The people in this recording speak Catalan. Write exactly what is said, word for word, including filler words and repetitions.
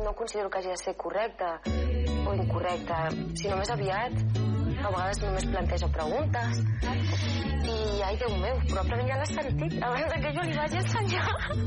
no considero que hagi de ser correcta o incorrecta, sinó més aviat a vegades només planteja preguntes i, ai, Déu meu, probablement ja l'has sentit abans que jo li vagi ensenyar.